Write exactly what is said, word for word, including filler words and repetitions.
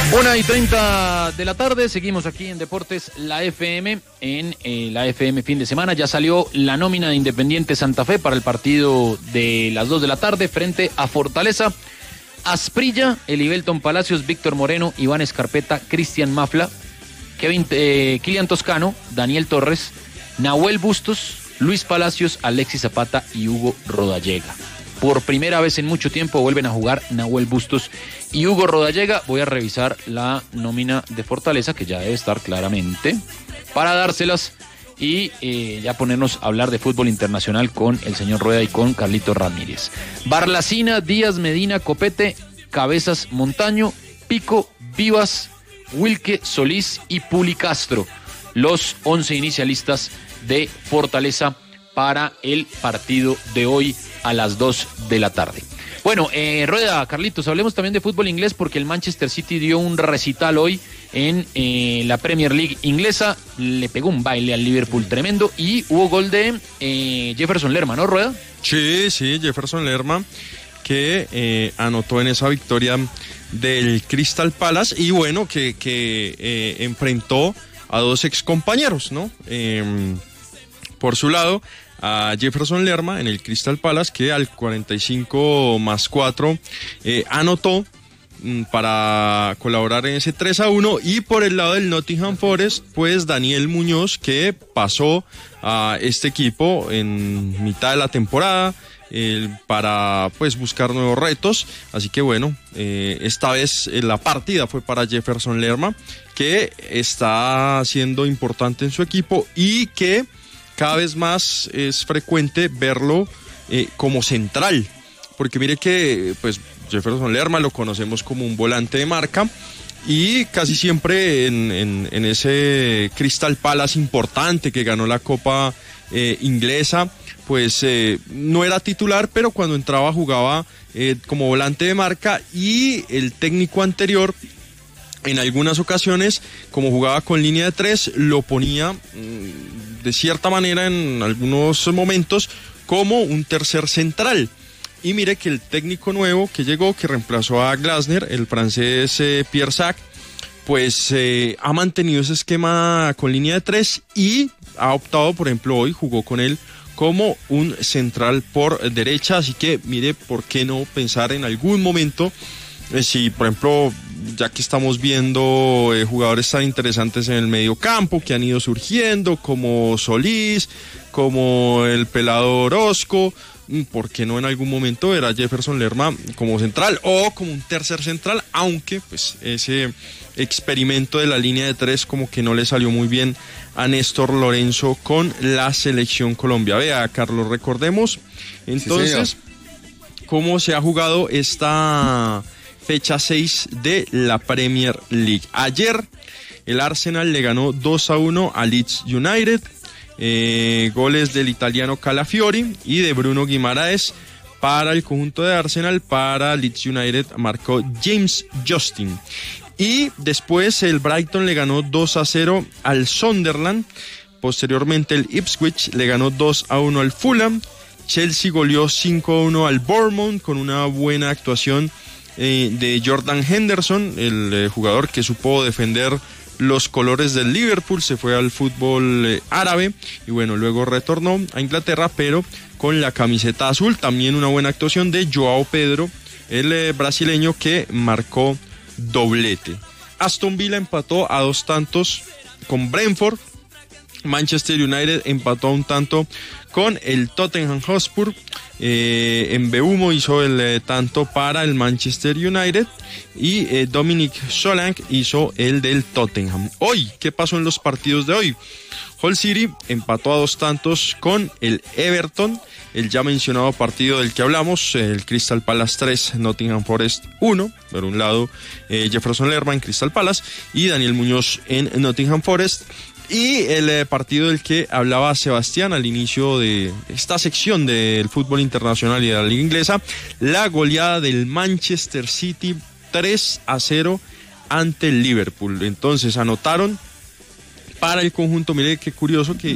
Una y treinta de la tarde, seguimos aquí en Deportes La F M, en eh, la F M fin de semana. Ya salió la nómina de Independiente Santa Fe para el partido de las dos de la tarde frente a Fortaleza. Asprilla, Elibelton Palacios, Víctor Moreno, Iván Escarpeta, Cristian Mafla, Kevin, eh, Kilian Toscano, Daniel Torres, Nahuel Bustos, Luis Palacios, Alexis Zapata y Hugo Rodallega. Por primera vez en mucho tiempo vuelven a jugar Nahuel Bustos y Hugo Rodallega. Voy a revisar la nómina de Fortaleza, que ya debe estar claramente, para dárselas y eh, ya ponernos a hablar de fútbol internacional con el señor Rueda y con Carlito Ramírez. Barlacina, Díaz, Medina, Copete, Cabezas, Montaño, Pico, Vivas, Wilke, Solís y Puli Castro. Los once inicialistas de Fortaleza para el partido de hoy a las dos de la tarde. Bueno, eh, Rueda, Carlitos, hablemos también de fútbol inglés porque el Manchester City dio un recital hoy en eh, la Premier League inglesa, le pegó un baile al Liverpool tremendo y hubo gol de eh, Jefferson Lerma, ¿no, Rueda? Sí, sí, Jefferson Lerma, que eh, anotó en esa victoria del Crystal Palace y bueno, que, que eh, enfrentó a dos excompañeros, ¿no? Eh, por su lado, a Jefferson Lerma en el Crystal Palace, que al cuarenta y cinco más cuatro eh, anotó mm, para colaborar en ese tres a uno, y por el lado del Nottingham Forest, pues Daniel Muñoz, que pasó a este equipo en mitad de la temporada eh, para pues buscar nuevos retos, así que bueno, eh, esta vez eh, la partida fue para Jefferson Lerma, que está siendo importante en su equipo y que cada vez más es frecuente verlo eh, como central, porque mire que pues Jefferson Lerma lo conocemos como un volante de marca y casi siempre en, en, en ese Crystal Palace importante que ganó la Copa eh, inglesa, pues eh, no era titular, pero cuando entraba jugaba eh, como volante de marca, y el técnico anterior en algunas ocasiones, como jugaba con línea de tres, lo ponía mmm, de cierta manera en algunos momentos como un tercer central. Y mire que el técnico nuevo que llegó, que reemplazó a Glasner, el francés eh, Pierre Sac, pues eh, ha mantenido ese esquema con línea de tres y ha optado, por ejemplo, hoy jugó con él como un central por derecha. Así que mire, ¿por qué no pensar en algún momento eh, si, por ejemplo, ya que estamos viendo eh, jugadores tan interesantes en el medio campo que han ido surgiendo, como Solís, como el pelado Orozco, ¿por qué no en algún momento ver a Jefferson Lerma como central o como un tercer central? Aunque pues ese experimento de la línea de tres como que no le salió muy bien a Néstor Lorenzo con la selección Colombia. Vea, Carlos, recordemos entonces sí, cómo se ha jugado esta fecha seis de la Premier League. Ayer el Arsenal le ganó dos a uno a Leeds United, eh, goles del italiano Calafiori y de Bruno Guimaraes para el conjunto de Arsenal. Para Leeds United marcó James Justin. Y después el Brighton le ganó dos a cero al Sunderland. Posteriormente el Ipswich le ganó dos a uno al Fulham. Chelsea goleó cinco a uno al Bournemouth con una buena actuación eh, de Jordan Henderson, el eh, jugador que supo defender los colores del Liverpool. Se fue al fútbol eh, árabe y bueno, luego retornó a Inglaterra, pero con la camiseta azul. También una buena actuación de Joao Pedro, el eh, brasileño, que marcó doblete. Aston Villa empató a dos tantos con Brentford. Manchester United empató a un tanto con el Tottenham Hotspur. Eh, en Mbeumo hizo el eh, tanto para el Manchester United y eh, Dominic Solanke hizo el del Tottenham. Hoy, ¿qué pasó en los partidos de hoy? Hull City empató a dos tantos con el Everton, el ya mencionado partido del que hablamos, el Crystal Palace tres, Nottingham Forest uno, por un lado eh, Jefferson Lerma en Crystal Palace y Daniel Muñoz en Nottingham Forest. Y el eh, partido del que hablaba Sebastián al inicio de esta sección del fútbol internacional y de la liga inglesa, la goleada del Manchester City tres a cero ante el Liverpool. Entonces anotaron para el conjunto, mire qué curioso que